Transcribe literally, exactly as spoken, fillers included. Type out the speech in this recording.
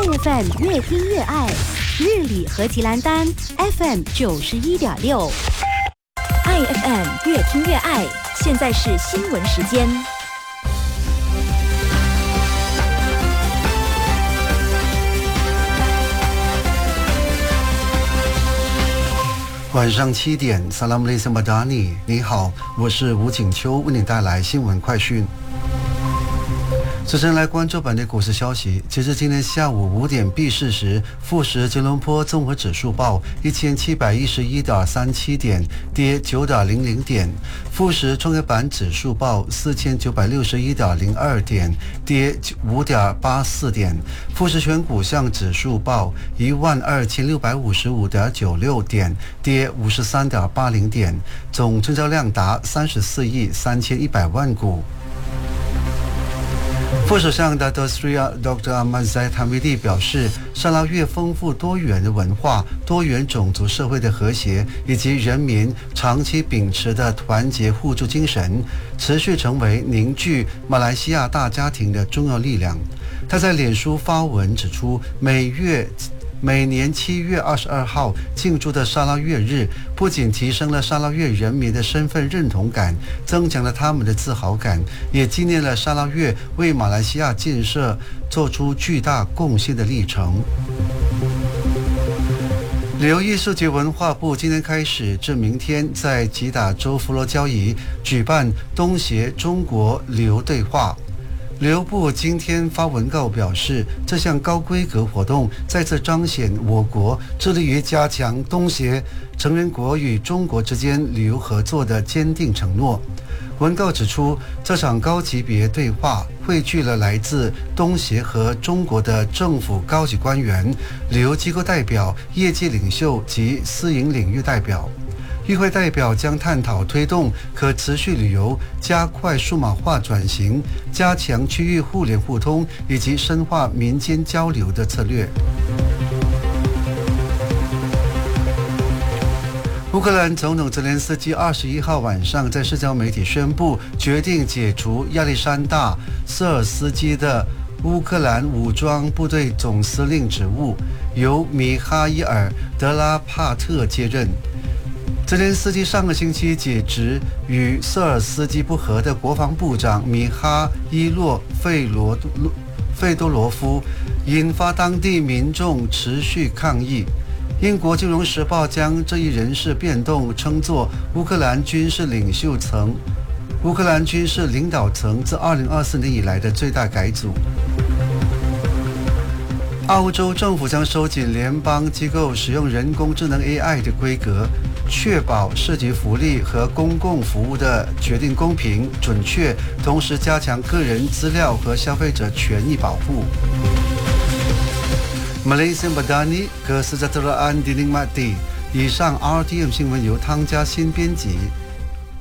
F M 越听越爱，日理何其兰丹 F M 九十一点六，I F M 越听越爱。现在是新闻时间。 晚上七点 Assalamualaikum Madani， 你好，我是吴景秋，为你带来新闻快讯。主持人来关注本地股市消息。截至今天下午五点闭市时，富时吉隆坡综合指数报一千七百一十一点三七点，跌九点零零点；富时创业板指数报四千九百六十一点零二点，跌五点八四点；富时全股项指数报一万二千六百五十五点九六点，跌五十三点八零点，总成交量达三十四亿三千一百万股。副首相 Dato Sri Doktor Ahmad Zahid Hamidi 表示，沙拉越丰富多元的文化、多元种族社会的和谐，以及人民长期秉持的团结互助精神，持续成为凝聚马来西亚大家庭的重要力量。他在脸书发文指出，每月每年七月二十二号庆祝的沙拉越日，不仅提升了沙拉越人民的身份认同感，增强了他们的自豪感，也纪念了沙拉越为马来西亚建设做出巨大贡献的历程。旅游艺术及文化部今天开始至明天在吉打州佛罗交易举办东协中国旅游对话。旅游部今天发文告表示，这项高规格活动再次彰显我国致力于加强东协成员国与中国之间旅游合作的坚定承诺。文告指出，这场高级别对话汇聚了来自东协和中国的政府高级官员、旅游机构代表、业界领袖及私营领域代表。与会代表将探讨推动可持续旅游、加快数码化转型、加强区域互联互通以及深化民间交流的策略。乌克兰总统泽连斯基二十一号晚上在社交媒体宣布，决定解除亚历山大·瑟尔斯基的乌克兰武装部队总司令职务，由米哈伊尔·德拉帕特接任。泽连斯基上个星期解职与瑟尔斯基不和的国防部长米哈伊洛·费罗费多罗夫，引发当地民众持续抗议。英国金融时报将这一人事变动称作乌克兰军事领袖层乌克兰军事领导层自二零二四年以来的最大改组。澳洲政府将收紧联邦机构使用人工智能 A I 的规格，确保涉及福利和公共服务的决定公平、准确，同时加强个人资料和消费者权益保护。Malaysia Madani Kesejahteraan dinikmati。以上 R T M 新闻由汤家新编辑，